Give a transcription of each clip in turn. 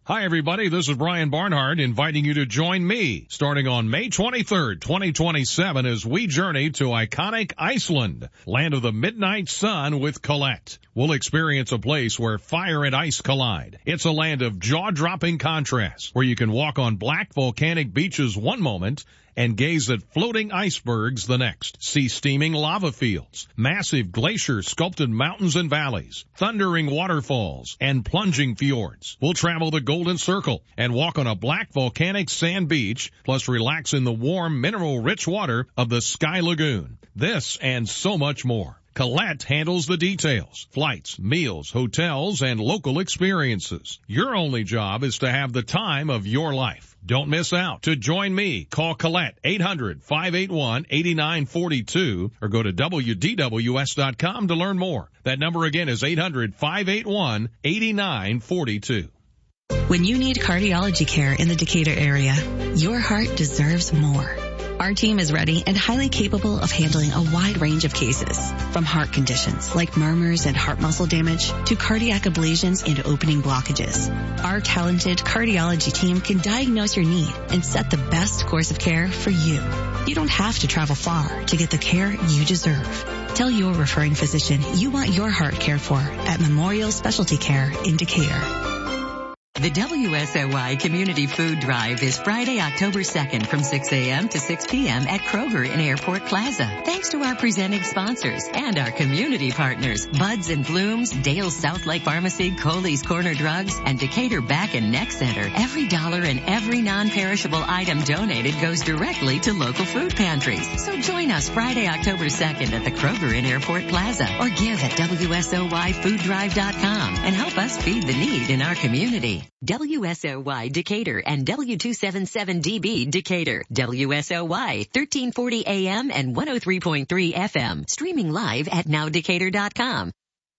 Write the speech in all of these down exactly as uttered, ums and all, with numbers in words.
Hi, everybody. This is Brian Barnhart inviting you to join me starting on May twenty-third, twenty twenty-seven as we journey to iconic Iceland, land of the midnight sun with Colette. We'll experience a place where fire and ice collide. It's a land of jaw-dropping contrasts where you can walk on black volcanic beaches one moment and gaze at floating icebergs the next. See steaming lava fields, massive glacier-sculpted mountains and valleys, thundering waterfalls, and plunging fjords. We'll travel the Golden Circle and walk on a black volcanic sand beach, plus relax in the warm, mineral-rich water of the Sky Lagoon. This and so much more. Colette handles the details, flights, meals, hotels, and local experiences. Your only job is to have the time of your life. Don't miss out. To join me, call Colette eight hundred, five eight one, eight nine four two or go to W D W S dot com to learn more. That number again is eight hundred, five eight one, eight nine four two. When you need cardiology care in the Decatur area, your heart deserves more. Our team is ready and highly capable of handling a wide range of cases, from heart conditions like murmurs and heart muscle damage to cardiac ablations and opening blockages. Our talented cardiology team can diagnose your need and set the best course of care for you. You don't have to travel far to get the care you deserve. Tell your referring physician you want your heart cared for at Memorial Specialty Care in Decatur. The W S O Y Community Food Drive is Friday, October second from six a.m. to six p.m. at Kroger in Airport Plaza. Thanks to our presenting sponsors and our community partners, Buds and Blooms, Dale's South Lake Pharmacy, Coley's Corner Drugs, and Decatur Back and Neck Center. Every dollar and every non-perishable item donated goes directly to local food pantries. So join us Friday, October second at the Kroger in Airport Plaza or give at W S O Y food drive dot com and help us feed the need in our community. W S O Y Decatur and W two seventy-seven D B Decatur. W S O Y thirteen forty A M and one oh three point three F M. Streaming live at now decatur dot com.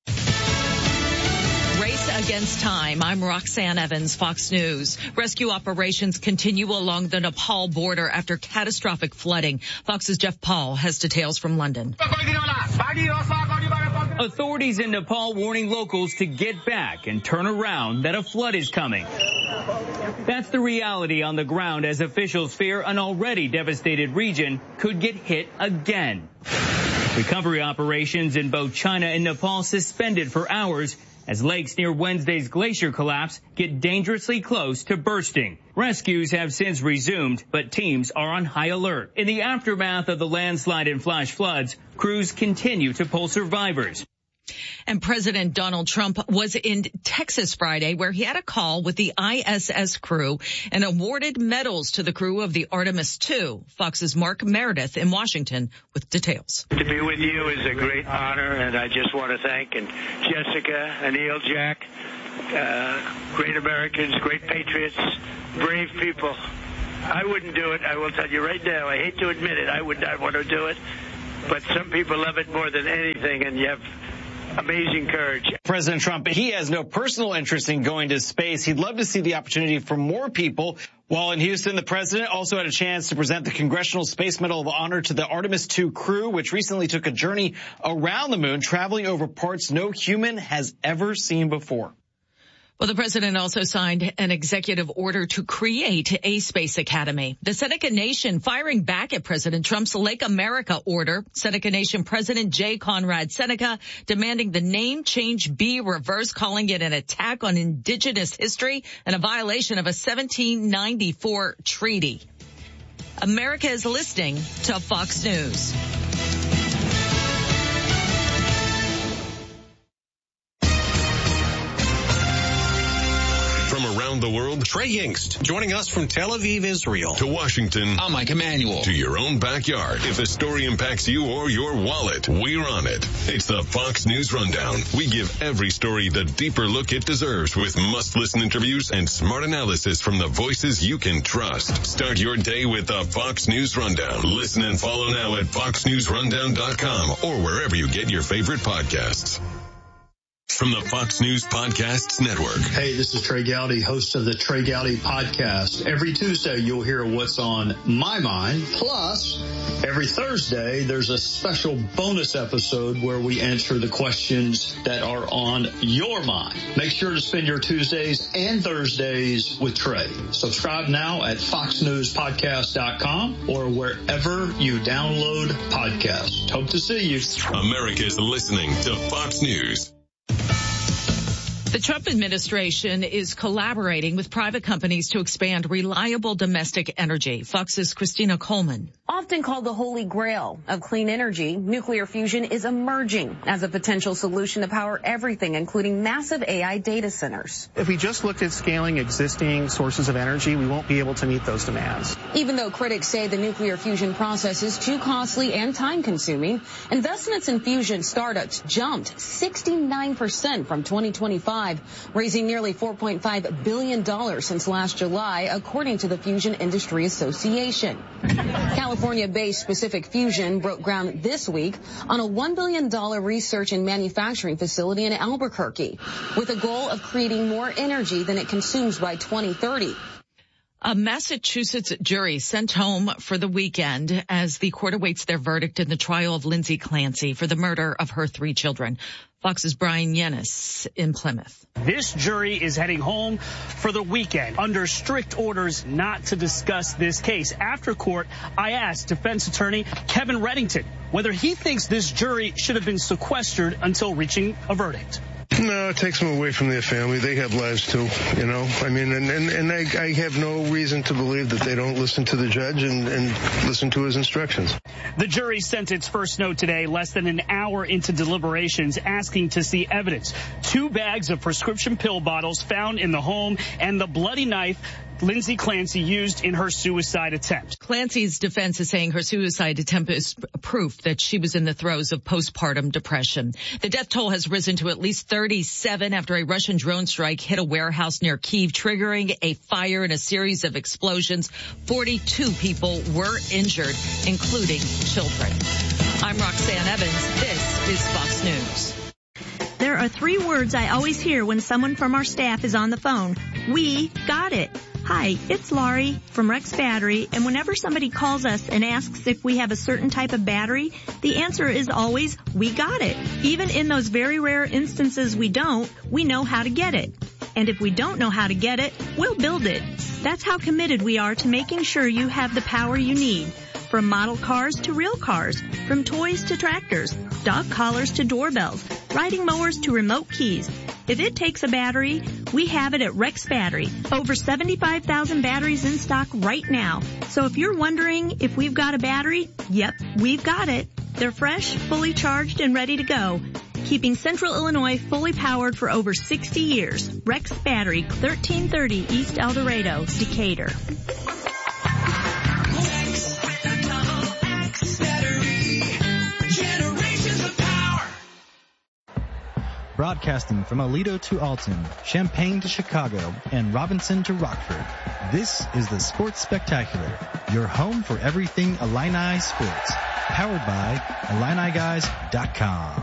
Race against time. I'm Roxanne Evans, Fox News. Rescue operations continue along the Nepal border after catastrophic flooding. Fox's Jeff Paul has details from London. Authorities in Nepal warning locals to get back and turn around, that a flood is coming. That's the reality on the ground as officials fear an already devastated region could get hit again. Recovery operations in both China and Nepal suspended for hours as lakes near Wednesday's glacier collapse get dangerously close to bursting. Rescues have since resumed, but teams are on high alert. In the aftermath of the landslide and flash floods, crews continue to pull survivors. And President Donald Trump was in Texas Friday, where he had a call with the I S S crew and awarded medals to the crew of the Artemis two. Fox's Mark Meredith in Washington with details. To be with you is a great honor, and I just want to thank and Jessica, Anil, Jack, uh, great Americans, great patriots, brave people. I wouldn't do it. I will tell you right now. I hate to admit it. I would not want to do it, but some people love it more than anything, and you have amazing courage. President Trump, he has no personal interest in going to space. He'd love to see the opportunity for more people. While in Houston, the president also had a chance to present the Congressional Space Medal of Honor to the Artemis two crew, which recently took a journey around the moon, traveling over parts no human has ever seen before. Well, the president also signed an executive order to create a space academy. The Seneca Nation firing back at President Trump's Lake America order. Seneca Nation President J. Conrad Seneca demanding the name change be reversed, calling it an attack on indigenous history and a violation of a seventeen ninety-four treaty. America is listening to Fox News. Around the world, Trey Yingst, joining us from Tel Aviv, Israel, to Washington. I'm Mike Emanuel. To your own backyard. If the story impacts you or your wallet, we're on it. It's the Fox News Rundown. We give every story the deeper look it deserves with must-listen interviews and smart analysis from the voices you can trust. Start your day with the Fox News Rundown. Listen and follow now at fox news rundown dot com or wherever you get your favorite podcasts. from the Fox News Podcasts Network. Hey, this is Trey Gowdy, host of the Trey Gowdy Podcast. Every Tuesday, you'll hear what's on my mind. Plus, every Thursday, there's a special bonus episode where we answer the questions that are on your mind. Make sure to spend your Tuesdays and Thursdays with Trey. Subscribe now at fox news podcast dot com or wherever you download podcasts. Hope to see you. America's listening to Fox News. The Trump administration is collaborating with private companies to expand reliable domestic energy. Fox's Christina Coleman. Often called the holy grail of clean energy, nuclear fusion is emerging as a potential solution to power everything, including massive A I data centers. If we just looked at scaling existing sources of energy, we won't be able to meet those demands. Even though critics say the nuclear fusion process is too costly and time-consuming, investments in fusion startups jumped sixty-nine percent from twenty twenty-five. Raising nearly four point five billion dollars since last July, according to the Fusion Industry Association. California-based Pacific Fusion broke ground this week on a one billion dollars research and manufacturing facility in Albuquerque, with a goal of creating more energy than it consumes by twenty thirty. A Massachusetts jury sent home for the weekend as the court awaits their verdict in the trial of Lindsay Clancy for the murder of her three children. Fox's Brian Yennis in Plymouth. This jury is heading home for the weekend under strict orders not to discuss this case. After court, I asked defense attorney Kevin Reddington whether he thinks this jury should have been sequestered until reaching a verdict. No, it takes them away from their family. They have lives too, you know. I mean, and, and, and I, I have no reason to believe that they don't listen to the judge and, and listen to his instructions. The jury sent its first note today, less than an hour into deliberations, asking to see evidence. Two bags of prescription pill bottles found in the home and the bloody knife Lindsay Clancy used in her suicide attempt. Clancy's defense is saying her suicide attempt is proof that she was in the throes of postpartum depression. The death toll has risen to at least thirty-seven after a Russian drone strike hit a warehouse near Kyiv, triggering a fire and a series of explosions. forty-two people were injured, including children. I'm Roxanne Evans. This is Fox News. There are three words I always hear when someone from our staff is on the phone. We got it. Hi, it's Laurie from Rex Battery, and whenever somebody calls us and asks if we have a certain type of battery, the answer is always, we got it. Even in those very rare instances we don't, we know how to get it. And if we don't know how to get it, we'll build it. That's how committed we are to making sure you have the power you need. From model cars to real cars, from toys to tractors, dog collars to doorbells, riding mowers to remote keys. If it takes a battery, we have it at Rex Battery. Over seventy-five thousand batteries in stock right now. So if you're wondering if we've got a battery, yep, we've got it. They're fresh, fully charged, and ready to go. Keeping Central Illinois fully powered for over sixty years. Rex Battery, thirteen thirty East El Dorado, Decatur. Broadcasting from Aledo to Alton, Champaign to Chicago, and Robinson to Rockford. This is the Sports Spectacular, your home for everything Illini sports. Powered by Illini Guys dot com.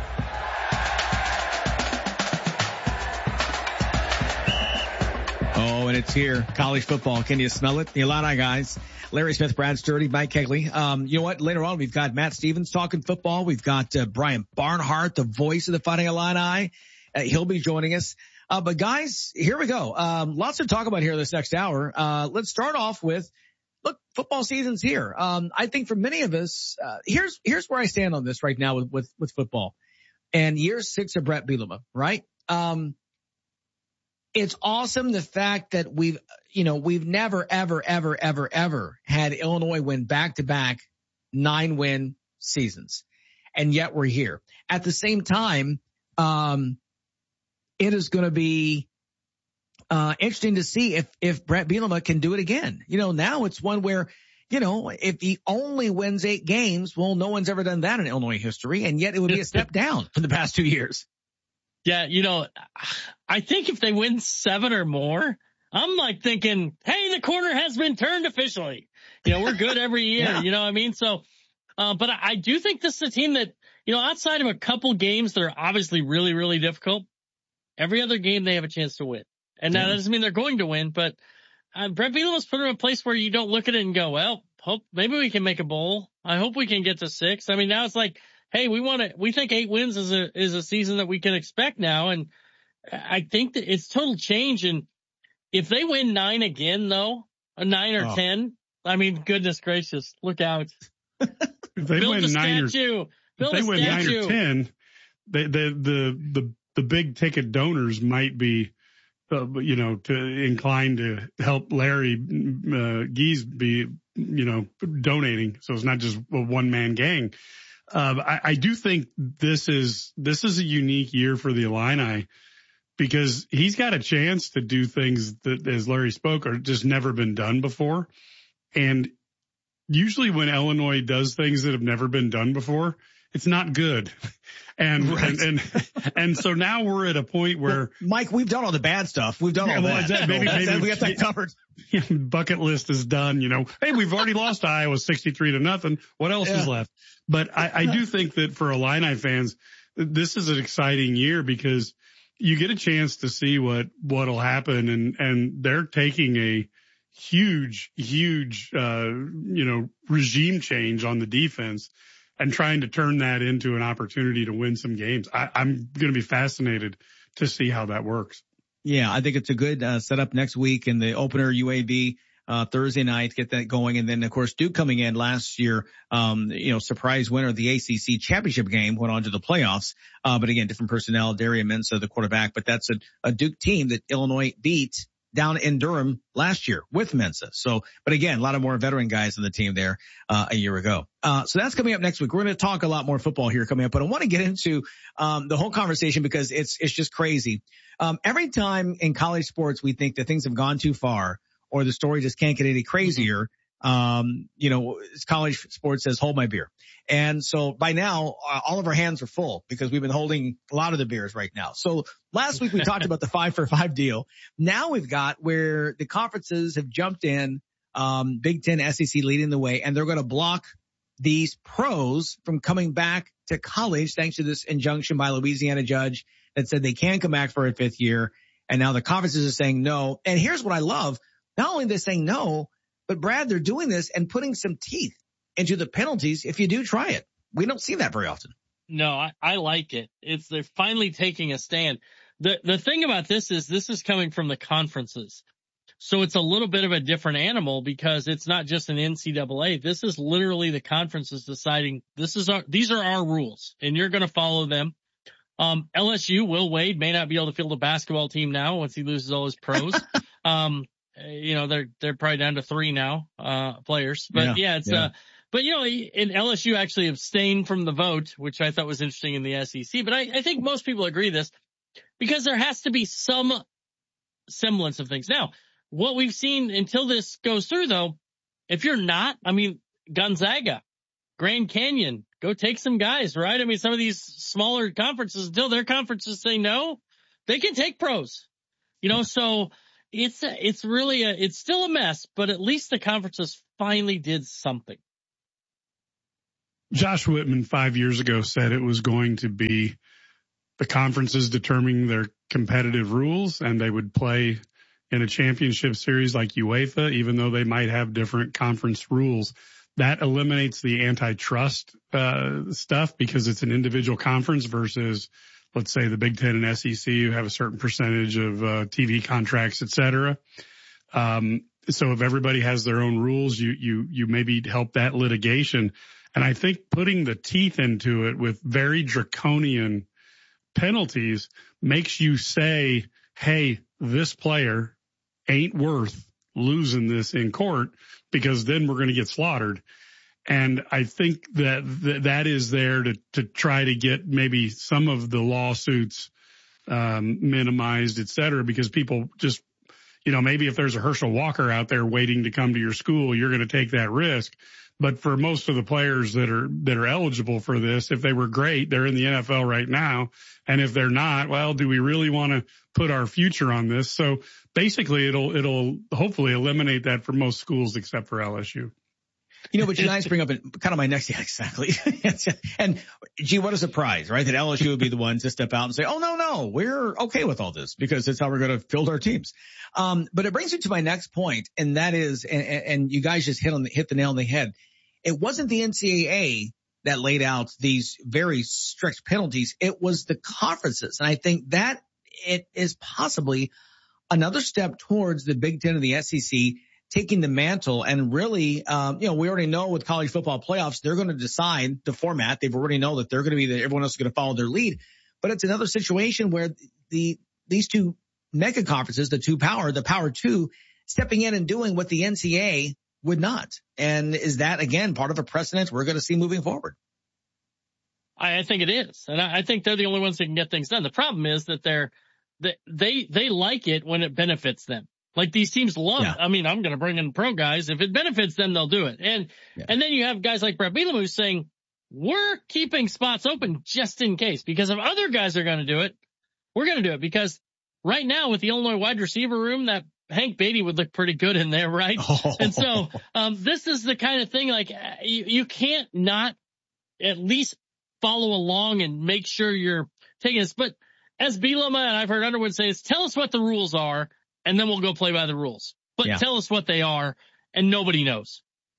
Oh, and it's here. College football. Can you smell it? The Illini Guys. Larry Smith, Brad Sturdy, Mike Kegley. Um, you know what? Later on, we've got Matt Stevens talking football. We've got uh, Brian Barnhart, the voice of the Fighting Illini. Uh, he'll be joining us. Uh, but guys, here we go. Um, lots to talk about here this next hour. Uh, let's start off with, look, football season's here. Um, I think for many of us, uh, here's, here's where I stand on this right now with, with, with football. And year six of Brett Bielema, right? Um, It's awesome the fact that we've, you know, we've never, ever, ever, ever, ever had Illinois win back-to-back nine-win seasons. And yet we're here. At the same time, um, it is going to be uh interesting to see if, if Brett Bielema can do it again. You know, now it's one where, you know, if he only wins eight games, well, no one's ever done that in Illinois history. And yet it would be a step down from the past two years. Yeah, you know, I think if they win seven or more, I'm like thinking, hey, the corner has been turned officially. You know, we're good every year. Yeah. You know what I mean? So, uh, but I, I do think this is a team that you know, outside of a couple games that are obviously really, really difficult, every other game they have a chance to win. And yeah. that doesn't mean they're going to win, but uh, Brett Bielema's put them in a place where you don't look at it and go, well, hope maybe we can make a bowl. I hope we can get to six. I mean, now it's like, hey, we want to, we think eight wins is a, is a season that we can expect now. And I think that it's total change. And if they win nine again, though, a nine or oh. ten, I mean, goodness gracious, look out. If they Build win a nine statue. or, Build if they a win statue. nine or ten, they, the, the, the, the big ticket donors might be, uh, you know, to inclined to help Larry uh, Gies be, you know, donating. So it's not just a one man gang. Uh, I, I do think this is, this is a unique year for the Illini because he's got a chance to do things that, as Larry spoke, are just never been done before. And usually when Illinois does things that have never been done before, it's not good. And, right. and, and, and so now we're at a point where well, Mike, we've done all the bad stuff. We've done all yeah, well, that. Maybe, maybe we got that covered. Bucket list is done. You know, hey, we've already lost to Iowa sixty-three to nothing. What else yeah. is left? But I, I do think that for Illini fans, this is an exciting year because you get a chance to see what, what'll happen. And, and they're taking a huge, huge, uh, you know, regime change on the defense and trying to turn that into an opportunity to win some games. I, I'm going to be fascinated to see how that works. Yeah, I think it's a good uh, setup next week in the opener U A B uh Thursday night, get that going. And then, of course, Duke coming in last year, um, you know, surprise winner of the A C C championship game, went on to the playoffs. Uh, but again, different personnel, Darian Mensah, the quarterback. But that's a, a Duke team that Illinois beat down in Durham last year with Mensah. So, but again, a lot of more veteran guys on the team there, uh, a year ago. Uh, so that's coming up next week. We're going to talk a lot more football here coming up, but I want to get into, um, the whole conversation because it's, it's just crazy. Um, every time in college sports, we think that things have gone too far or the story just can't get any crazier. Um, you know, college sports says, hold my beer. And so by now, uh, all of our hands are full because we've been holding a lot of the beers right now. So last week we talked about the five for five deal. Now we've got where the conferences have jumped in, um, Big Ten, S E C leading the way, and they're going to block these pros from coming back to college thanks to this injunction by a Louisiana judge that said they can come back for a fifth year. And now the conferences are saying no. And here's what I love. Not only they're saying no, but Brad, they're doing this and putting some teeth into the penalties if you do try it. We don't see that very often. No, I, I like it. It's they're finally taking a stand. The the thing about this is this is coming from the conferences. So it's a little bit of a different animal because it's not just an N C double A. This is literally the conferences deciding this is our, these are our rules and you're going to follow them. Um, L S U, Will Wade may not be able to field a basketball team now once he loses all his pros. um, you know, they're, they're probably down to three now, uh, players, but yeah, yeah it's, yeah. uh, but you know, in L S U actually abstained from the vote, which I thought was interesting in the S E C, but I, I think most people agree this because there has to be some semblance of things. Now, what we've seen until this goes through though, if you're not, I mean, Gonzaga, Grand Canyon, go take some guys, right? I mean, some of these smaller conferences, until their conferences say no, they can take pros, you know, so it's, a, it's really a, it's still a mess, but at least the conferences finally did something. Josh Whitman five years ago said it was going to be the conferences determining their competitive rules and they would play in a championship series like UEFA, even though they might have different conference rules. That eliminates the antitrust uh stuff because it's an individual conference versus, let's say, the Big Ten and S E C who have a certain percentage of uh T V contracts, et cetera. Um, so if everybody has their own rules, you, you, you maybe help that litigation. And I think putting the teeth into it with very draconian penalties makes you say, hey, this player ain't worth losing this in court because then we're going to get slaughtered. And I think that th- that is there to, to try to get maybe some of the lawsuits, um, minimized, et cetera, because people just, you know, maybe if there's a Herschel Walker out there waiting to come to your school, you're going to take that risk. But for most of the players that are, that are eligible for this, if they were great, they're in the N F L right now. And if they're not, well, do we really want to put our future on this? So basically it'll, it'll hopefully eliminate that for most schools except for L S U. You know, but you guys bring up kind of my next, yeah, exactly. And gee, what a surprise, right? That L S U would be the ones to step out and say, oh, no, no, we're okay with all this because it's how we're going to field our teams. Um, but it brings me to my next point, and that is, and, and you guys just hit on the, hit the nail on the head. It wasn't the N C double A that laid out these very strict penalties. It was the conferences. And I think that it is possibly another step towards the Big Ten and the S E C taking the mantle and really, um, you know, we already know with college football playoffs, they're going to decide the format. They've already know that they're going to be the, everyone else is going to follow their lead. But it's another situation where the, these two mega conferences, the two power, the power two, stepping in and doing what the N C double A would not. And is that, again, part of a precedent we're going to see moving forward? I, I think it is. And I, I think they're the only ones that can get things done. The problem is that they're, they, they, they like it when it benefits them. Like these teams love yeah. it. I mean, I'm going to bring in pro guys. If it benefits them, they'll do it. And, yeah. and then you have guys like Brett Bielema who's saying, we're keeping spots open just in case, because if other guys are going to do it, we're going to do it. Because right now with the Illinois wide receiver room, that Hank Beatty would look pretty good in there, right? Oh. And so, um, this is the kind of thing like you, you can't not at least follow along and make sure you're taking this. But as Bielema and I've heard Underwood say, is tell us what the rules are, and then we'll go play by the rules. But yeah. tell us what they are, and nobody knows.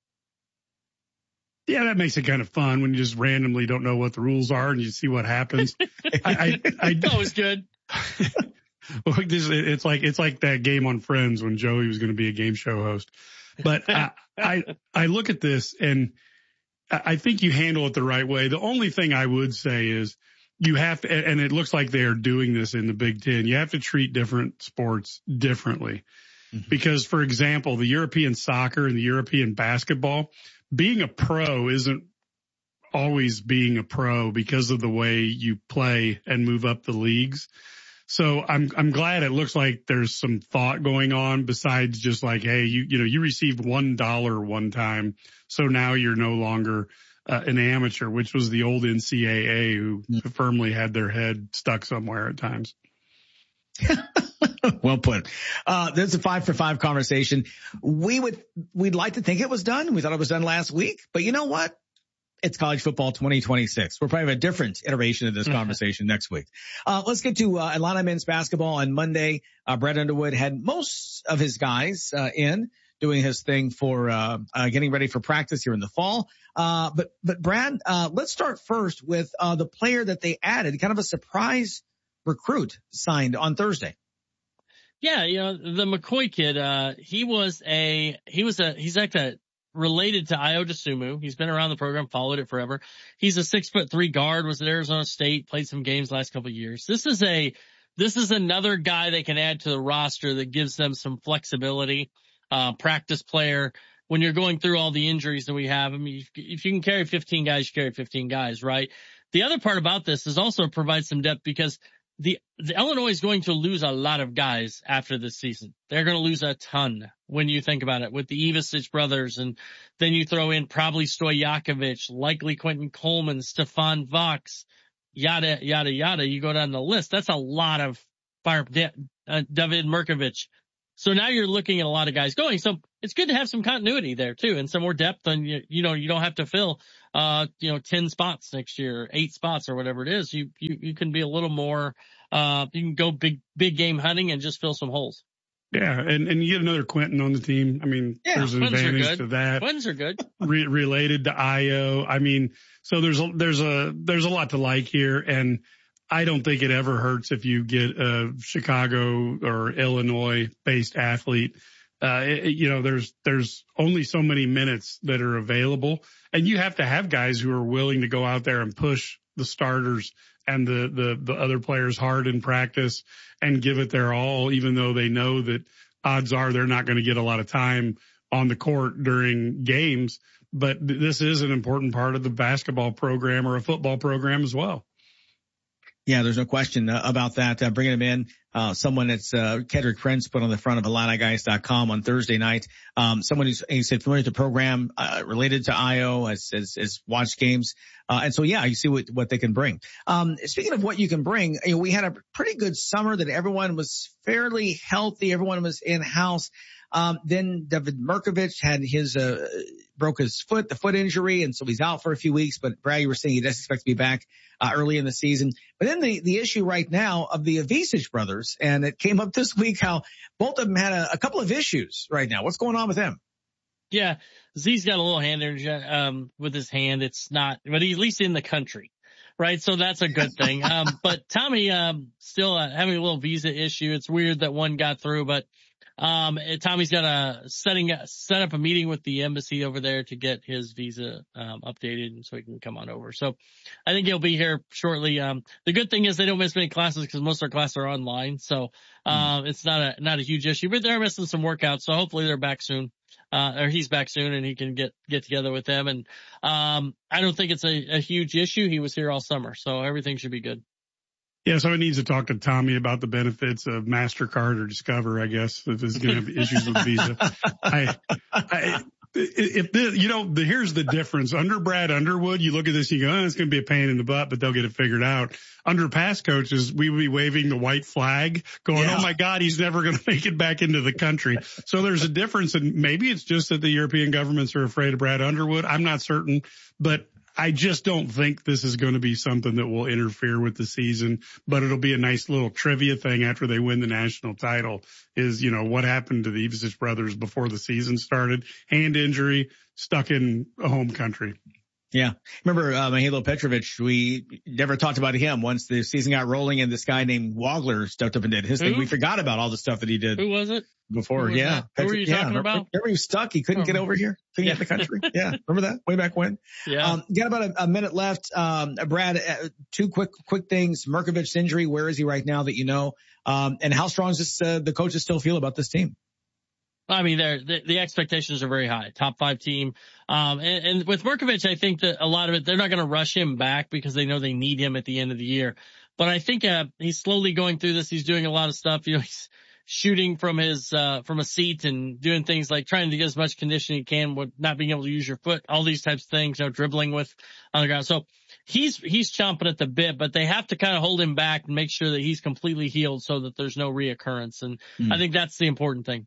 Yeah, that makes it kind of fun when you just randomly don't know what the rules are and you see what happens. I, I, I, that was good. Well, this, it's like it's like that game on Friends when Joey was going to be a game show host. But I, I I look at this and I think you handle it the right way. The only thing I would say is you have to, and it looks like they are doing this in the Big Ten, you have to treat different sports differently. Mm-hmm. Because, for example, the European soccer and the European basketball, being a pro isn't always being a pro because of the way you play and move up the leagues. So I'm, I'm glad it looks like there's some thought going on besides just like, hey, you, you know, you received one dollar one time. So now you're no longer uh, an amateur, which was the old N C double A who mm-hmm. firmly had their head stuck somewhere at times. Well put. Uh, this is a five for five conversation. We would, we'd like to think it was done. We thought it was done last week, but you know what? It's college football twenty twenty-six. We're probably have a different iteration of this conversation next week. Uh, let's get to, uh, Illini men's basketball on Monday. Uh, Brett Underwood had most of his guys, uh, in doing his thing for, uh, uh, getting ready for practice here in the fall. Uh, but, but Brad, uh, let's start first with, uh, the player that they added, kind of a surprise recruit signed on Thursday. Yeah, you know, the McCoy kid, uh, he was a, he was a, he's like a, related to Ayo Dosunmu. He's been around the program, followed it forever. He's a six foot three guard, was at Arizona State, played some games last couple of years. This is a, this is another guy they can add to the roster that gives them some flexibility, uh, practice player. When you're going through all the injuries that we have, I mean, if you can carry fifteen guys, you carry fifteen guys, right? The other part about this is also provide some depth because The, the Illinois is going to lose a lot of guys after this season. They're going to lose a ton when you think about it with the Ivisic brothers. And then you throw in probably Stojakovic, likely Quentin Coleman, Stefan Vox, yada, yada, yada. You go down the list. That's a lot of fire, uh, David Mirkovic. So now you're looking at a lot of guys going. So it's good to have some continuity there too and some more depth. And you, you know, you don't have to fill, uh, you know, ten spots next year, eight spots or whatever it is. You, you, you can be a little more, uh, you can go big, big game hunting and just fill some holes. Yeah. And, and you get another Quentin on the team. I mean, yeah, there's an Quintons advantage to that. Quintons are good. Re- related to Ayo. I mean, so there's a, there's a, there's a lot to like here. And I don't think it ever hurts if you get a Chicago or Illinois based athlete. Uh, it, you know, there's, there's only so many minutes that are available and you have to have guys who are willing to go out there and push the starters and the, the, the other players hard in practice and give it their all, even though they know that odds are they're not going to get a lot of time on the court during games. But th- this is an important part of the basketball program or a football program as well. Yeah, there's no question uh, about that. Uh, bringing him in, uh, someone that's, uh, Kedrick Prince put on the front of Illini Guys dot com on Thursday night. Um, someone who's, he said familiar with the program, uh, related to Ayo, has, has, has watched games. Uh, and so yeah, you see what, what they can bring. Um, speaking of what you can bring, you know, we had a pretty good summer that everyone was fairly healthy. Everyone was in house. Um, then David Mirkovic had his, uh, broke his foot, the foot injury, and so he's out for a few weeks. But Brad, you were saying he doesn't expect to be back uh, early in the season. But then the, the issue right now of the Avicic brothers, and it came up this week how both of them had a, a couple of issues right now. What's going on with them? Yeah, Z's got a little hand injury um, with his hand. It's not, but he's at least in the country. Right. So that's a good thing. Um, but Tommy, um, still uh, having a little visa issue. It's weird that one got through, but, um, Tommy's got a setting, set up a meeting with the embassy over there to get his visa, um, updated and so he can come on over. So I think he'll be here shortly. Um, the good thing is they don't miss many classes because most of our classes are online. So, um, mm. it's not a, not a huge issue, but they're missing some workouts. So hopefully they're back soon. Uh, or he's back soon and he can get, get together with them. And, um, I don't think it's a, a huge issue. He was here all summer, so everything should be good. Yeah. So he needs to talk to Tommy about the benefits of MasterCard or Discover, I guess, if he's going to have issues with Visa. I, I, if the, you know, the, here's the difference. Under Brad Underwood, you look at this, you go, oh, it's going to be a pain in the butt, but they'll get it figured out. Under past coaches, we would be waving the white flag going, yeah. oh my God, he's never going to make it back into the country. So there's a difference, and maybe it's just that the European governments are afraid of Brad Underwood. I'm not certain, but I just don't think this is going to be something that will interfere with the season, but it'll be a nice little trivia thing after they win the national title is, you know, what happened to the Ivicic brothers before the season started? Hand injury, stuck in a home country. Yeah. Remember, uh, Mihajlo Petrovic, we never talked about him once the season got rolling and this guy named Wagler stepped up and did his Who? thing. We forgot about all the stuff that he did. Who was it? Before, was yeah. Who were you yeah. talking remember, about? Remember he was stuck. He couldn't oh. get over here. Couldn't yeah. get in the country. Yeah. Remember that? Way back when? Yeah. Um, got about a, a minute left. Um, Brad, uh, two quick, quick things. Mirkovic's injury. Where is he right now that you know? Um, and how strong does this, uh, the coaches still feel about this team? I mean, they're, the, the expectations are very high. Top five team. Um, and, and with Mirkovic, I think that a lot of it, they're not going to rush him back because they know they need him at the end of the year. But I think, uh, he's slowly going through this. He's doing a lot of stuff. You know, he's shooting from his, uh, from a seat and doing things like trying to get as much conditioning he can with not being able to use your foot, all these types of things, you know, dribbling with on the ground. So he's, he's chomping at the bit, but they have to kind of hold him back and make sure that he's completely healed so that there's no reoccurrence. And mm. I think that's the important thing.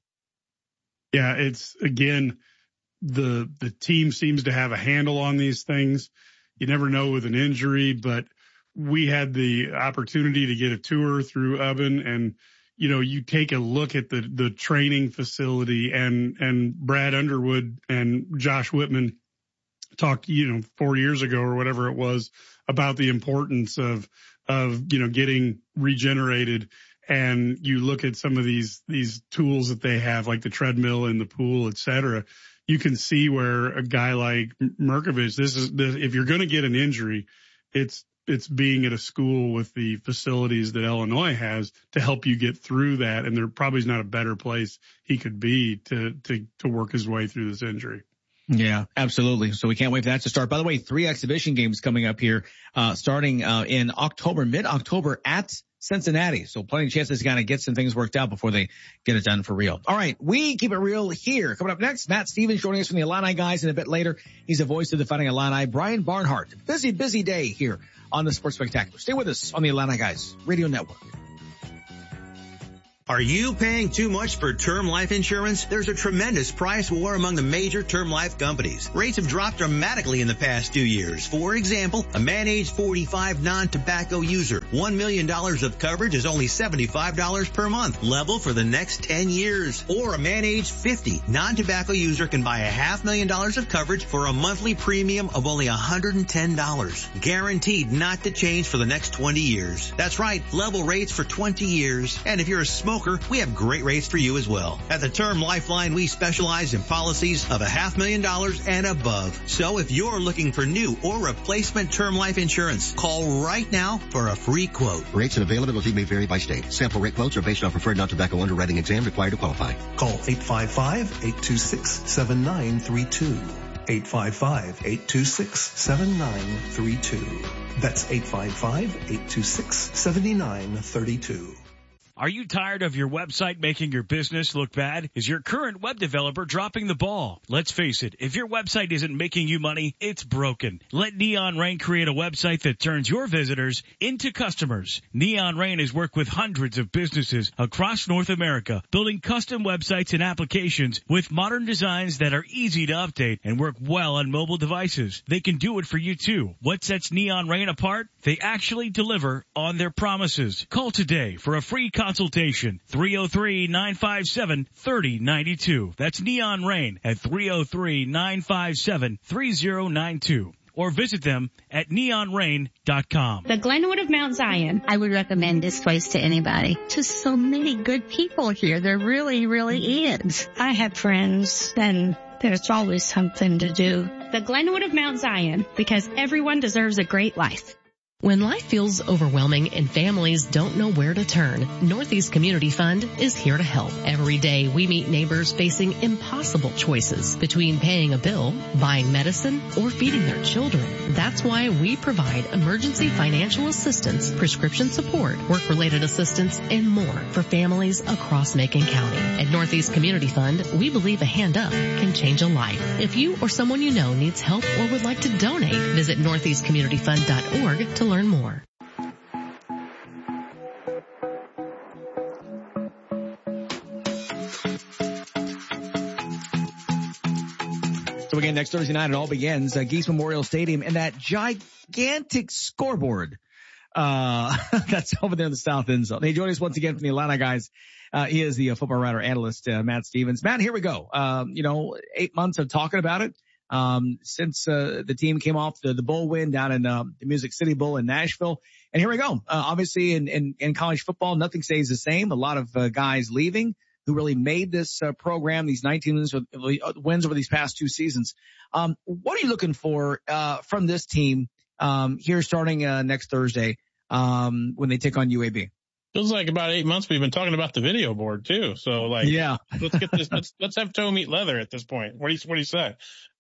Yeah, it's again, the, the team seems to have a handle on these things. You never know with an injury, but we had the opportunity to get a tour through Ubben, and, you know, you take a look at the, the training facility, and, and Brad Underwood and Josh Whitman talked, you know, four years ago or whatever it was about the importance of, of, you know, getting regenerated. And you look at some of these, these tools that they have, like the treadmill in the pool, et cetera. You can see where a guy like Mirkovic, this is, this, if you're going to get an injury, it's, it's being at a school with the facilities that Illinois has to help you get through that. And there probably is not a better place he could be to, to, to work his way through this injury. Yeah, absolutely. So we can't wait for that to start. By the way, three exhibition games coming up here, uh, starting, uh, in October, mid-October at Cincinnati. So plenty of chances to kind of get some things worked out before they get it done for real. All right. We keep it real here. Coming up next, Matt Stevens joining us from the Illini guys, and a bit later, he's the voice of the Fighting Illini, Brian Barnhart. Busy, busy day here on the Sports Spectacular. Stay with us on the Illini Guys Radio Network. Are you paying too much for term life insurance? There's a tremendous price war among the major term life companies. Rates have dropped dramatically in the past two years. For example, a man age forty-five non-tobacco user, one million dollars of coverage is only seventy-five dollars per month, level for the next ten years. Or a man age fifty non-tobacco user can buy a half million dollars of coverage for a monthly premium of only one hundred ten dollars. Guaranteed not to change for the next twenty years. That's right, level rates for twenty years. And if you're a smoker, we have great rates for you as well. At the Term Lifeline, we specialize in policies of a half million dollars and above. So if you're looking for new or replacement term life insurance, call right now for a free quote. Rates and availability may vary by state. Sample rate quotes are based on preferred non-tobacco underwriting exam required to qualify. Call eight five five, eight two six, seven nine three two. eight five five, eight two six, seven nine three two. That's eight five five, eight two six, seven nine three two. Are you tired of your website making your business look bad? Is your current web developer dropping the ball? Let's face it, if your website isn't making you money, it's broken. Let Neon Rain create a website that turns your visitors into customers. Neon Rain has worked with hundreds of businesses across North America, building custom websites and applications with modern designs that are easy to update and work well on mobile devices. They can do it for you too. What sets Neon Rain apart? They actually deliver on their promises. Call today for a free consultation. three oh three, nine five seven, three oh nine two. That's Neon Rain at three oh three, nine five seven, three oh nine two. Or visit them at neon rain dot com. The Glenwood of Mount Zion. I would recommend this place to anybody. Just so many good people here. There really, really is. I have friends, and there's always something to do. The Glenwood of Mount Zion, because everyone deserves a great life. When life feels overwhelming and families don't know where to turn, Northeast Community Fund is here to help. Every day we meet neighbors facing impossible choices between paying a bill, buying medicine, or feeding their children. That's why we provide emergency financial assistance, prescription support, work-related assistance, and more for families across Macon County. At Northeast Community Fund, we believe a hand up can change a life. If you or someone you know needs help or would like to donate, visit northeast community fund dot org to learn more. So again, next Thursday night it all begins. Uh, Geese Memorial Stadium and that gigantic scoreboard uh that's over there in the south end zone. Hey, join us once again from the Illini guys. Uh, he is the uh, football writer analyst, uh, Matt Stevens. Matt, here we go. Um, you know, eight months of talking about it. Um, since, uh, the team came off the, the bowl win down in, um, the Music City Bowl in Nashville. And here we go. Uh, obviously in, in, in college football, nothing stays the same. A lot of, uh, guys leaving who really made this, uh, program, these nineteen wins, wins over these past two seasons. Um, what are you looking for, uh, from this team, um, here starting, uh, next Thursday, um, when they take on U A B? Feels like about eight months we've been talking about the video board too. So like, yeah, let's get this, let's, let's have toe meet leather at this point. What do you, what do you say?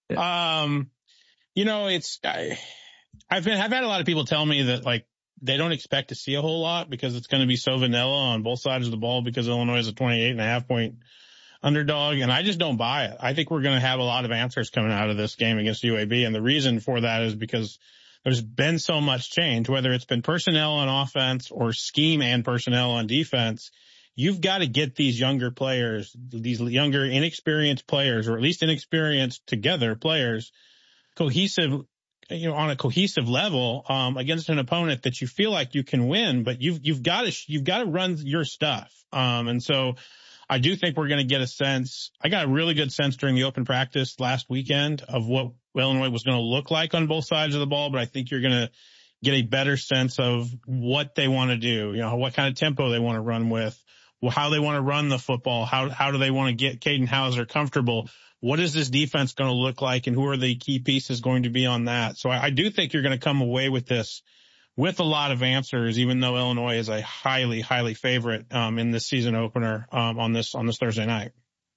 Um, you know, it's, I, I've been, I've had a lot of people tell me that like they don't expect to see a whole lot because it's going to be so vanilla on both sides of the ball because Illinois is a twenty-eight and a half point underdog. And I just don't buy it. I think we're going to have a lot of answers coming out of this game against U A B. And the reason for that is because there's been so much change, whether it's been personnel on offense or scheme and personnel on defense. You've got to get these younger players, these younger inexperienced players, or at least inexperienced together players, cohesive, you know, on a cohesive level, um, against an opponent that you feel like you can win, but you've, you've got to, you've got to run your stuff. Um, and so I do think we're going to get a sense. I got a really good sense during the open practice last weekend of what Illinois was going to look like on both sides of the ball, but I think you're going to get a better sense of what they want to do, you know, what kind of tempo they want to run with. Well, how they want to run the football, how how do they want to get Caden Hauser comfortable? What is this defense going to look like, and who are the key pieces going to be on that? So I, I do think you're going to come away with this with a lot of answers, even though Illinois is a highly, highly favorite um, in this season opener um, on this on this Thursday night.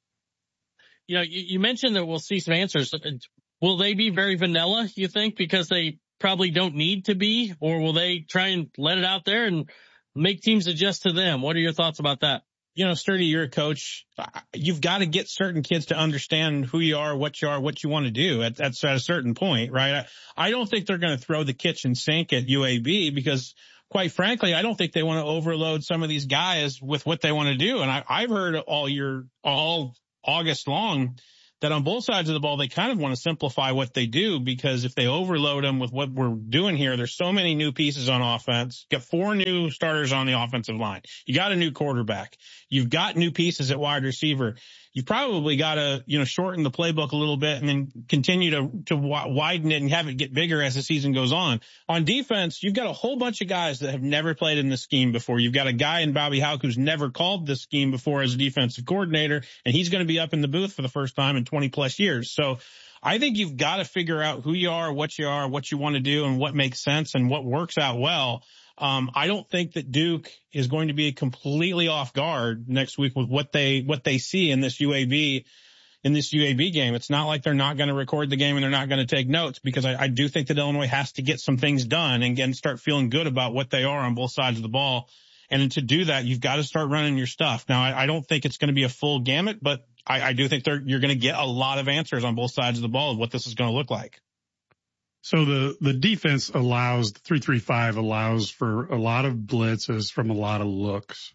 You know, you, you mentioned that we'll see some answers. Will they be very vanilla, you think, because they probably don't need to be, or will they try and let it out there and make teams adjust to them? What are your thoughts about that? You know, Sturdy, you're a coach. You've got to get certain kids to understand who you are, what you are, what you want to do at, at, at a certain point, right? I, I don't think they're going to throw the kitchen sink at U A B because, quite frankly, I don't think they want to overload some of these guys with what they want to do. And I, I've heard all year, all August long, that on both sides of the ball, they kind of want to simplify what they do, because if they overload them with what we're doing here, there's so many new pieces on offense. You got four new starters on the offensive line. You got a new quarterback. You've got new pieces at wide receiver. You probably got to, you know, shorten the playbook a little bit and then continue to, to widen it and have it get bigger as the season goes on. On defense, you've got a whole bunch of guys that have never played in this scheme before. You've got a guy in Bobby Houck who's never called this scheme before as a defensive coordinator, and he's going to be up in the booth for the first time in twenty plus years. So I think you've got to figure out who you are, what you are, what you want to do, and what makes sense and what works out well. Um, I don't think that Duke is going to be completely off guard next week with what they, what they see in this U A B, in this U A B game. It's not like they're not going to record the game and they're not going to take notes, because I, I do think that Illinois has to get some things done and again, start feeling good about what they are on both sides of the ball And to do that, you've got to start running your stuff. Now, I, I don't think it's going to be a full gamut, but I, I do think they're, you're going to get a lot of answers on both sides of the ball of what this is going to look like. So the, the defense allows, the three three five allows for a lot of blitzes from a lot of looks.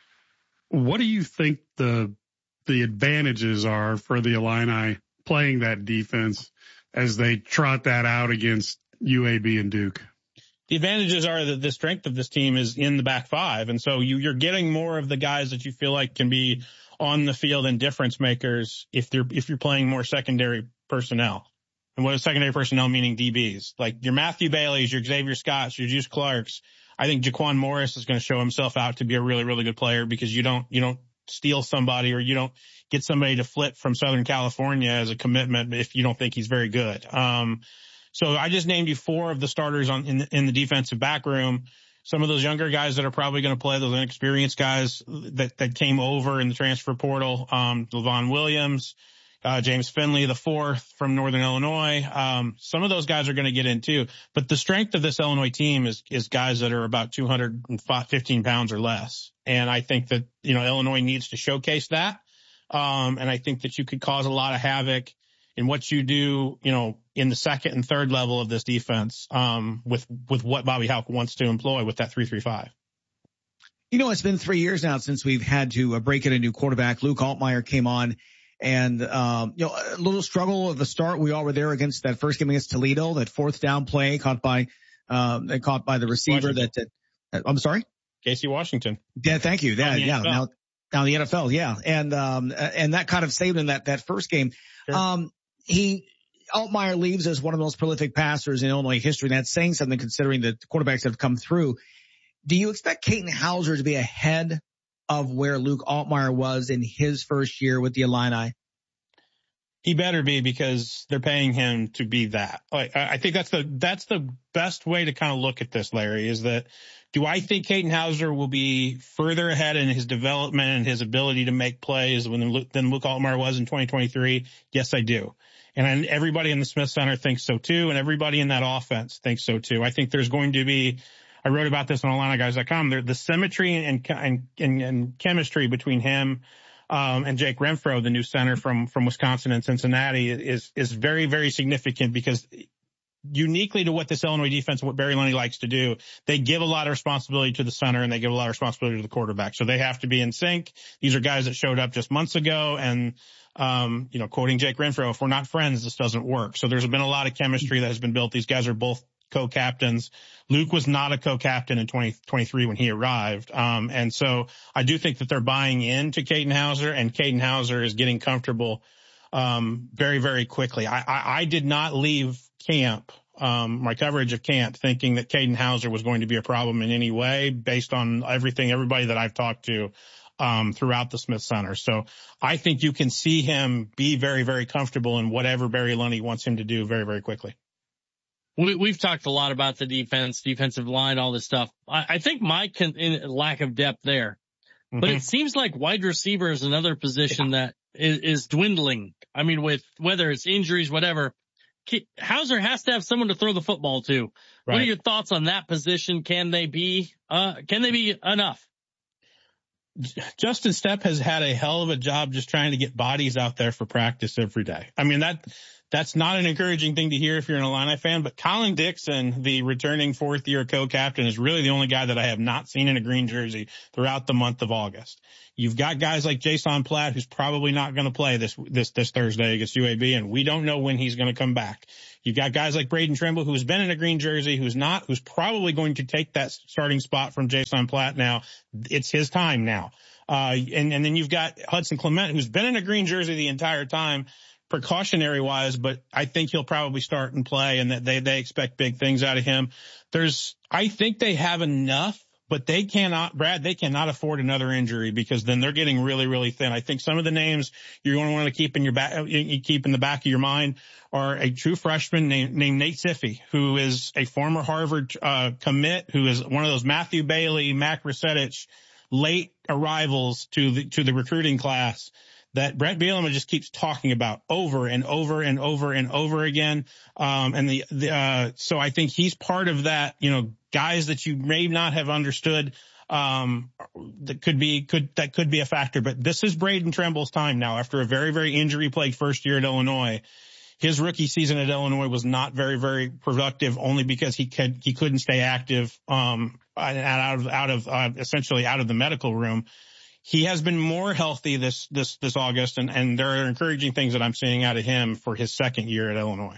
What do you think the the advantages are for the Illini playing that defense as they trot that out against U A B and Duke? The advantages are that the strength of this team is in the back five. And so you, you're getting more of the guys that you feel like can be on the field and difference makers if they're, if you're playing more secondary personnel. And what is secondary personnel meaning? D Bs. Like your Matthew Baileys, your Xavier Scotts, your Juice Clarks. I think Jaquan Morris is going to show himself out to be a really, really good player because you don't, you don't steal somebody or you don't get somebody to flip from Southern California as a commitment if you don't think he's very good. Um, so I just named you four of the starters on in the, in the defensive back room. Some of those younger guys that are probably going to play, those inexperienced guys that, that came over in the transfer portal, um, Levon Williams, Uh, James Finley, the fourth from Northern Illinois. Um, some of those guys are going to get in too, but the strength of this Illinois team is, is guys that are about two hundred fifteen pounds or less. And I think that, you know, Illinois needs to showcase that. Um, and I think that you could cause a lot of havoc in what you do, you know, in the second and third level of this defense, um, with, with what Bobby Hauck wants to employ with that three three five. You know, it's been three years now since we've had to uh, break in a new quarterback. Luke Altmyer came on. And, um, you know, a little struggle at the start. We all were there against that first game against Toledo, that fourth down play caught by, um, caught by the receiver that, that, I'm sorry? Casey Washington. Yeah, thank you. That, yeah. Now, now the N F L. Yeah. And, um, and that kind of saved him that, that first game. Sure. Um, he, Altmyer leaves as one of the most prolific passers in Illinois history. And that's saying something considering the quarterbacks that have come through. Do you expect Katin Houser to be ahead of where Luke Altmyer was in his first year with the Illini? He better be, because they're paying him to be that. Like, I think that's the, that's the best way to kind of look at this, Larry, is that do I think Katin Houser will be further ahead in his development and his ability to make plays when, than Luke Altmyer was in twenty twenty-three? Yes, I do. And everybody in the Smith Center thinks so too. And everybody in that offense thinks so too. I think there's going to be, I wrote about this on Illini Guys dot com. There, the symmetry and, and, and, and chemistry between him, um, and Jake Renfro, the new center from, from Wisconsin and Cincinnati, is, is very, very significant because uniquely to what this Illinois defense, what Barry Lunney likes to do, they give a lot of responsibility to the center and they give a lot of responsibility to the quarterback. So they have to be in sync. These are guys that showed up just months ago and, um, you know, quoting Jake Renfro, if we're not friends, this doesn't work. So there's been a lot of chemistry that has been built. These guys are both co-captains. Luke was not a co-captain in twenty twenty-three when he arrived. Um, and so I do think that they're buying into Katin Houser, and Katin Houser is getting comfortable, um, very, very quickly. I, I, I did not leave camp, um, my coverage of camp thinking that Katin Houser was going to be a problem in any way based on everything, everybody that I've talked to, um, throughout the Smith Center. So I think you can see him be very, very comfortable in whatever Barry Lunney wants him to do very, very quickly. We, we've talked a lot about the defense, defensive line, all this stuff. I, I think my con, in, lack of depth there, mm-hmm. but it seems like wide receiver is another position yeah. that is, is dwindling. I mean, with whether it's injuries, whatever, Houser has to have someone to throw the football to. Right. What are your thoughts on that position? Can they be, uh, can they be enough? Justin Stepp has had a hell of a job just trying to get bodies out there for practice every day. I mean, that, that's not an encouraging thing to hear if you're an Illini fan, but Colin Dixon, the returning fourth year co-captain, is really the only guy that I have not seen in a green jersey throughout the month of August. You've got guys like Jason Platt, who's probably not going to play this, this, this Thursday against U A B, and we don't know when he's going to come back. You've got guys like Braden Trimble, who's been in a green jersey, who's not, who's probably going to take that starting spot from Jason Platt now. It's his time now. Uh, and, and then you've got Hudson Clement, who's been in a green jersey the entire time, precautionary wise, but I think he'll probably start and play, and that they, they expect big things out of him. There's, I think they have enough, but they cannot, Brad, they cannot afford another injury, because then they're getting really, really thin. I think some of the names you're going to want to keep in your back, you keep in the back of your mind are a true freshman named, named Nate Siffey, who is a former Harvard, uh, commit, who is one of those Matthew Bailey, Mac Resetich late arrivals to the, to the recruiting class that Brett Bielema just keeps talking about over and over and over and over again. Um, and the, the, uh, so I think he's part of that, you know, guys that you may not have understood, um, that could be, could, that could be a factor. But this is Braden Tremble's time now after a very, very injury plagued first year at Illinois. His rookie season at Illinois was not very, very productive only because he could, he couldn't stay active, um, out of, out of, uh, essentially out of the medical room. He has been more healthy this, this, this August, and, and there are encouraging things that I'm seeing out of him for his second year at Illinois.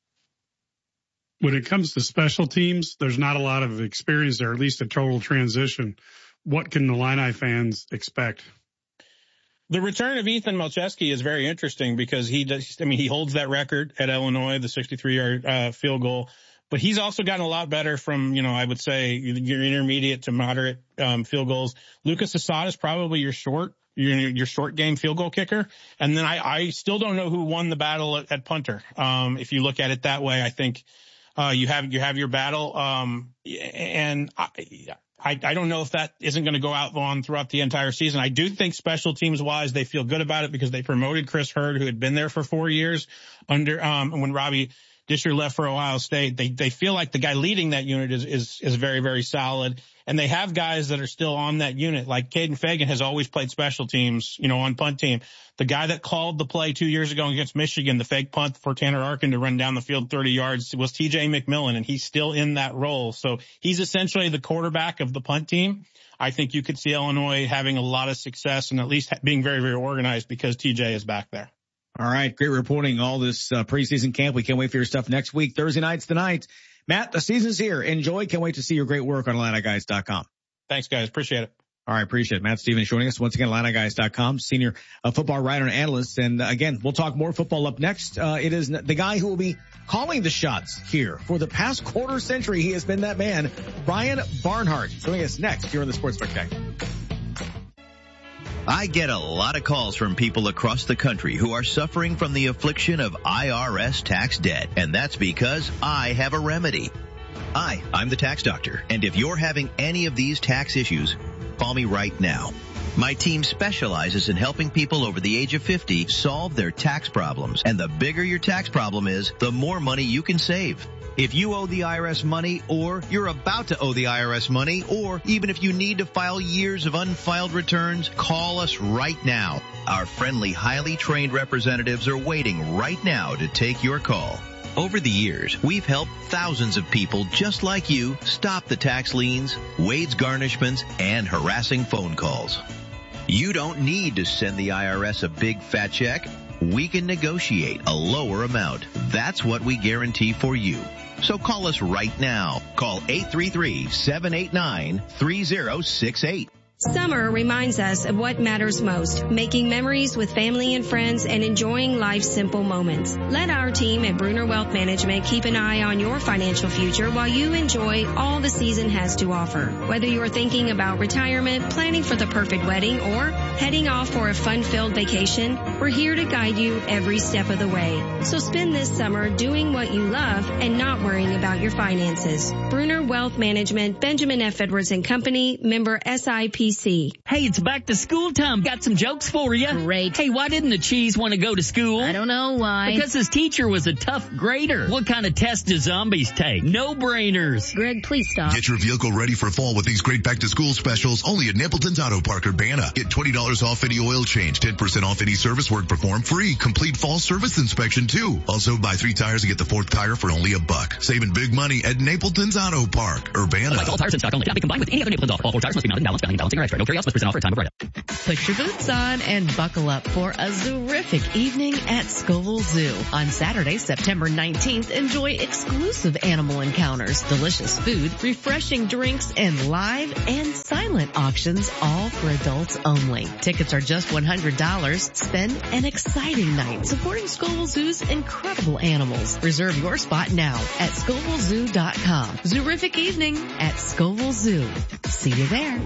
When it comes to special teams, there's not a lot of experience there, at least a total transition. What can the Illini fans expect? The return of Ethan Malcheski is very interesting because he does, I mean, he holds that record at Illinois, the sixty-three yard uh, field goal, but he's also gotten a lot better from, you know, I would say your intermediate to moderate um, field goals. Lucas Assad is probably your short, your, your short game field goal kicker. And then I, I still don't know who won the battle at, at punter. Um, if you look at it that way, I think Uh, you have, you have your battle. Um, and I, I, I don't know if that isn't going to go out on throughout the entire season. I do think special teams wise, they feel good about it because they promoted Chris Hurd, who had been there for four years under, um, when Robbie Disher left for Ohio State. They, they feel like the guy leading that unit is, is, is very, very solid. And they have guys that are still on that unit. Like Caden Fagan has always played special teams, you know, on punt team. The guy that called the play two years ago against Michigan, the fake punt for Tanner Arkin to run down the field thirty yards, was T J McMillan, and he's still in that role. So he's essentially the quarterback of the punt team. I think you could see Illinois having a lot of success and at least being very, very organized because T J is back there. All right. Great reporting all this uh, preseason camp. We can't wait for your stuff next week. Thursday nights tonight. Matt, the season's here. Enjoy. Can't wait to see your great work on Illini Guys dot com. Thanks, guys. Appreciate it. All right. Appreciate it. Matt Stevens joining us once again, Illini Guys dot com, senior uh, football writer and analyst. And uh, again, we'll talk more football up next. Uh, it is the guy who will be calling the shots here for the past quarter century. He has been that man, Brian Barnhart, joining us next here on the Sports Spectacular. I get a lot of calls from people across the country who are suffering from the affliction of I R S tax debt, and that's because I have a remedy. Hi, I'm the tax doctor, and if you're having any of these tax issues, call me right now. My team specializes in helping people over the age of fifty solve their tax problems, and the bigger your tax problem is, the more money you can save. If you owe the I R S money, or you're about to owe the I R S money, or even if you need to file years of unfiled returns, call us right now. Our friendly, highly trained representatives are waiting right now to take your call. Over the years, we've helped thousands of people just like you stop the tax liens, wage garnishments, and harassing phone calls. You don't need to send the I R S a big fat check. We can negotiate a lower amount. That's what we guarantee for you. So call us right now. Call eight three three, seven eight nine, three zero six eight. Summer reminds us of what matters most, making memories with family and friends and enjoying life's simple moments. Let our team at Bruner Wealth Management keep an eye on your financial future while you enjoy all the season has to offer. Whether you're thinking about retirement, planning for the perfect wedding, or heading off for a fun-filled vacation, we're here to guide you every step of the way. So spend this summer doing what you love and not worrying about your finances. Bruner Wealth Management, Benjamin F. Edwards and Company, member S I P C. Hey, it's back to school time. Got some jokes for you. Great. Hey, why didn't the cheese want to go to school? I don't know why. Because his teacher was a tough grader. What kind of test do zombies take? No brainers. Greg, please stop. Get your vehicle ready for fall with these great back to school specials only at Napleton's Auto Park Urbana. Get twenty dollars off any oil change, ten percent off any service work performed, free complete fall service inspection too. Also buy three tires and get the fourth tire for only a buck. Saving big money at Napleton's Auto Park Urbana. Like all tires in stock only. Not be combined with any other Napleton's off. All four tires must be mounted, balanced, balancing, balancing, or extra. No carry outs must present offer at time of write-up. Put your boots on and buckle up for a terrific evening at Scoville Zoo. On Saturday, September nineteenth, enjoy exclusive animal encounters, delicious food, refreshing drinks, and live and silent auctions, all for adults only. Tickets are just one hundred dollars. Spend an exciting night supporting Scoville Zoo's incredible animals. Reserve your spot now at Scoville Zoo dot com. Zoorific evening at Scoville Zoo. See you there.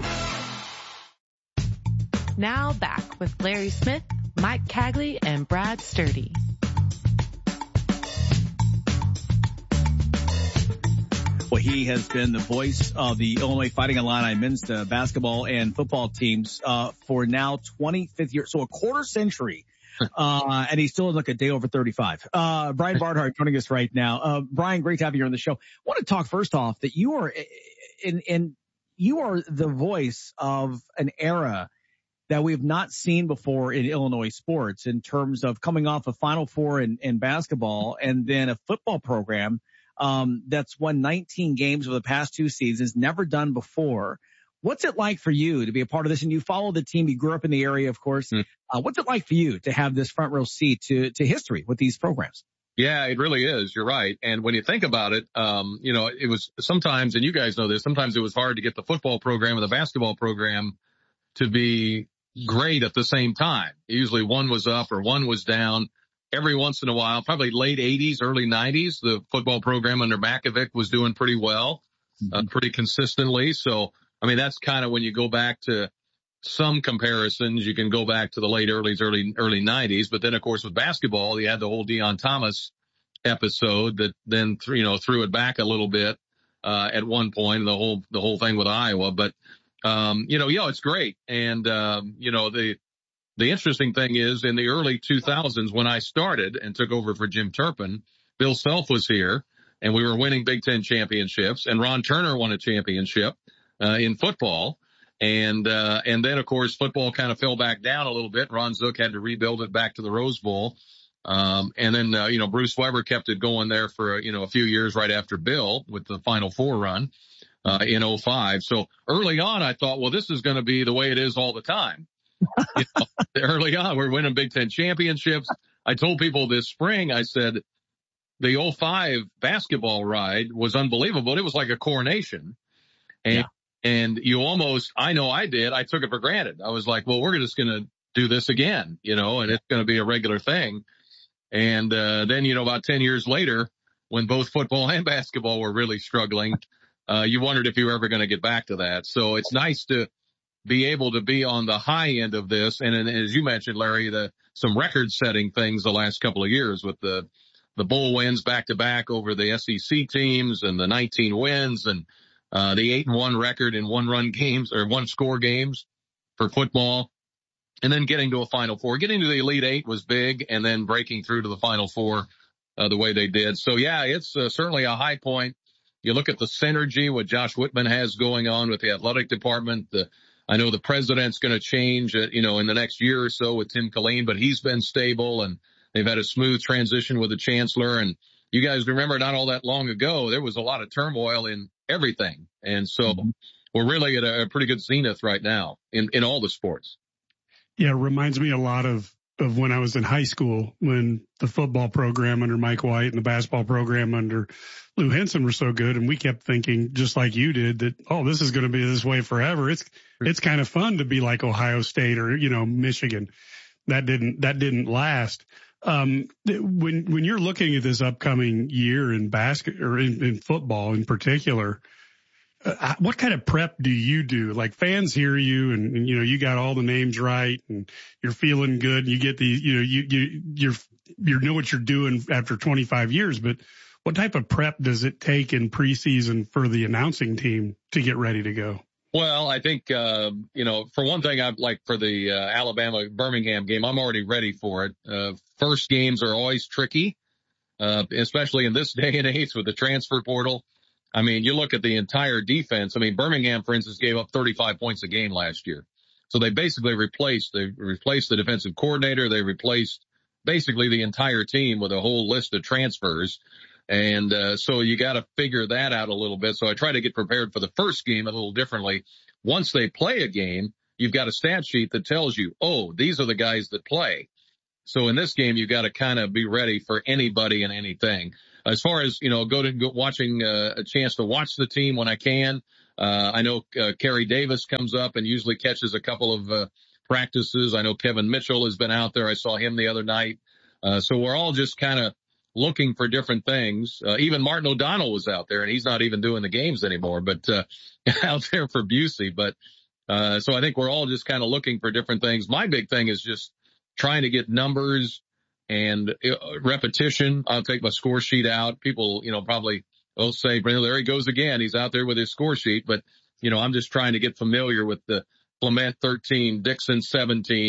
Now back with Larry Smith, Mike Cagley, and Brad Sturdy. Well, he has been the voice of the Illinois Fighting Illini men's uh, basketball and football teams uh, for now twenty-fifth year, so a quarter century. Uh, and he's still like a day over thirty-five. Uh, Brian Barnhart joining us right now. Uh, Brian, great to have you on the show. I want to talk first off that you are in, in, you are the voice of an era that we have not seen before in Illinois sports in terms of coming off a Final Four in, in basketball and then a football program um, that's won nineteen games over the past two seasons, never done before. What's it like for you to be a part of this? And you follow the team. You grew up in the area, of course. Mm. Uh, what's it like for you to have this front row seat to, to history with these programs? Yeah, it really is. You're right. And when you think about it, um, you know, it was sometimes, and you guys know this, sometimes it was hard to get the football program and the basketball program to be great at the same time. Usually one was up or one was down. Every once in a while, probably late eighties, early nineties, the football program under Makovic was doing pretty well, mm-hmm. uh, pretty consistently. So, I mean, that's kind of when you go back to some comparisons, you can go back to the late early, early, early nineties. But then, of course, with basketball, you had the whole Deion Thomas episode that then, you know, threw it back a little bit, uh, at one point, and the whole, the whole thing with Iowa. But, um, you know, yeah, it's great. And, um, you know, the, the interesting thing is in the early two thousands, when I started and took over for Jim Turpin, Bill Self was here and we were winning Big Ten championships, and Ron Turner won a championship. Uh, in football. And, uh, and then of course football kind of fell back down a little bit. Ron Zook had to rebuild it back to the Rose Bowl. Um, and then, uh, you know, Bruce Weber kept it going there for, you know, a few years right after Bill with the Final Four run, uh, in oh five. So early on, I thought, well, this is going to be the way it is all the time. You know, early on, we're winning Big Ten championships. I told people this spring, I said, the oh five basketball ride was unbelievable. It was like a coronation. And, yeah. And you almost, I know I did, I took it for granted. I was like, well, we're just going to do this again, you know, and it's going to be a regular thing. And, uh, then, you know, about ten years later, when both football and basketball were really struggling, uh, you wondered if you were ever going to get back to that. So it's nice to be able to be on the high end of this. And, and as you mentioned, Larry, the, some record setting things the last couple of years with the, the bowl wins back to back over the S E C teams and the nineteen wins and, Uh, the eight and one record in one run games or one score games for football, and then getting to a Final Four. Getting to the Elite Eight was big, and then breaking through to the Final Four, uh, the way they did. So yeah, it's uh, certainly a high point. You look at the synergy, what Josh Whitman has going on with the athletic department. The, I know the president's going to change, uh, you know, in the next year or so with Tim Killeen, but he's been stable and they've had a smooth transition with the chancellor. And you guys remember not all that long ago, there was a lot of turmoil in everything. And so mm-hmm. we're really at a, a pretty good zenith right now in, in all the sports. Yeah, it reminds me a lot of, of when I was in high school, when the football program under Mike White and the basketball program under Lou Henson were so good. And we kept thinking, just like you did, that, oh, this is going to be this way forever. It's, it's kind of fun to be like Ohio State or, you know, Michigan. That didn't, that didn't last. Um, when, when you're looking at this upcoming year in basket or in, in football in particular, uh, what kind of prep do you do? Like fans hear you and, and, you know, you got all the names right and you're feeling good. And you get the, you know, you, you, you're, you know what you're doing after twenty-five years, but what type of prep does it take in preseason for the announcing team to get ready to go? Well, I think, uh, you know, for one thing, I'd like for the uh, Alabama Birmingham game, I'm already ready for it. Uh, first games are always tricky, uh, especially in this day and age with the transfer portal. I mean, you look at the entire defense. I mean, Birmingham, for instance, gave up thirty-five points a game last year. So they basically replaced, they replaced the defensive coordinator. They replaced basically the entire team with a whole list of transfers. And, uh, so you got to figure that out a little bit. So I try to get prepared for the first game a little differently. Once they play a game, you've got a stat sheet that tells you, oh, these are the guys that play. So in this game, you got to kind of be ready for anybody and anything. As far as, you know, go to go watching uh, a chance to watch the team when I can. Uh, I know, uh, Kerry Davis comes up and usually catches a couple of, uh, practices. I know Kevin Mitchell has been out there. I saw him the other night. Uh, so we're all just kind of looking for different things. Uh, even Martin O'Donnell was out there and he's not even doing the games anymore, but, uh, out there for Busey. But, uh, so I think we're all just kind of looking for different things. My big thing is just trying to get numbers and uh, repetition. I'll take my score sheet out. People, you know, probably will say, there he goes again. He's out there with his score sheet, but, you know, I'm just trying to get familiar with the Clement thirteen, Dixon seventeen.